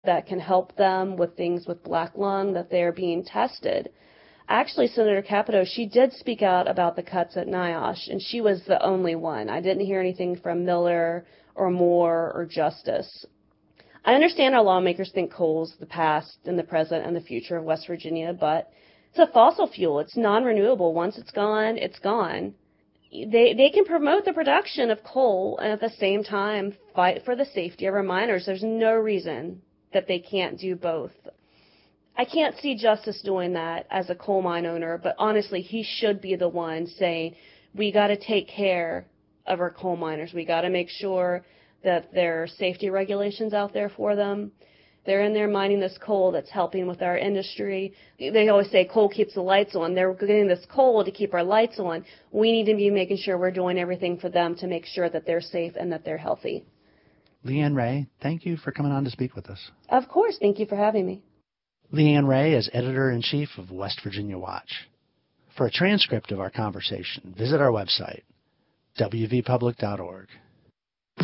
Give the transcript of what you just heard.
that can help them with things with black lung, that they're being tested. Actually, Senator Capito, she did speak out about the cuts at NIOSH, and she was the only one. I didn't hear anything from Miller or Moore or Justice. I understand our lawmakers think coal's the past and the present and the future of West Virginia, but it's a fossil fuel. It's non-renewable. Once it's gone, it's gone. They can promote the production of coal and at the same time fight for the safety of our miners. There's no reason that they can't do both. I can't see Justice doing that as a coal mine owner, but honestly, he should be the one saying, we got to take care of our coal miners. We got to make sure that there are safety regulations out there for them. They're in there mining this coal that's helping with our industry. They always say coal keeps the lights on. They're getting this coal to keep our lights on. We need to be making sure we're doing everything for them to make sure that they're safe and that they're healthy. Leanne Ray, thank you for coming on to speak with us. Of course. Thank you for having me. Leanne Ray is Editor-in-Chief of West Virginia Watch. For a transcript of our conversation, visit our website, wvpublic.org.